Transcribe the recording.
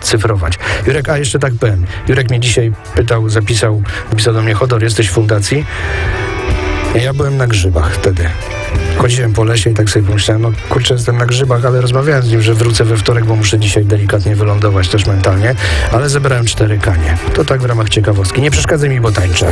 cyfrować. Jurek, a jeszcze tak powiem. Jurek mnie dzisiaj napisał do mnie: Chodor, jesteś w fundacji? Ja byłem na grzybach wtedy. Chodziłem po lesie i tak sobie pomyślałem, no kurczę, jestem na grzybach, ale rozmawiałem z nim, że wrócę we wtorek, bo muszę dzisiaj delikatnie wylądować też mentalnie, ale zebrałem 4 kanie. To tak w ramach ciekawostki. Nie przeszkadzaj mi, bo tańczę.